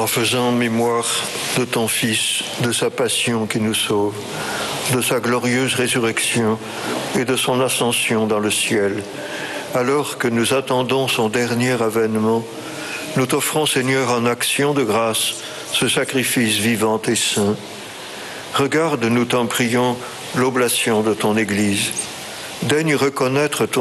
en faisant mémoire de ton Fils, de sa passion qui nous sauve, de sa glorieuse résurrection et de son ascension dans le ciel. Alors que nous attendons son dernier avènement, nous t'offrons, Seigneur, en action de grâce, ce sacrifice vivant et saint. Regarde, nous t'en prions, l'oblation de ton Église. Daigne reconnaître ton